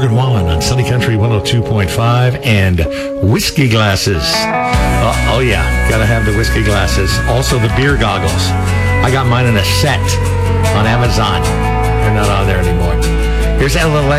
Morgan Wallen on Sunny Country 102.5 and whiskey glasses. Oh yeah, gotta have the whiskey glasses. Also the beer goggles. I got mine in a set on Amazon. They're not on there anymore. Here's LLA.